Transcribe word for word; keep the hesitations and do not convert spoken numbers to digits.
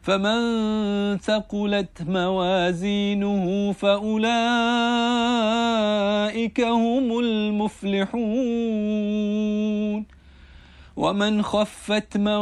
فمن ثقلت موازينه فأولئك هم المفلحون ومن خفت موازينه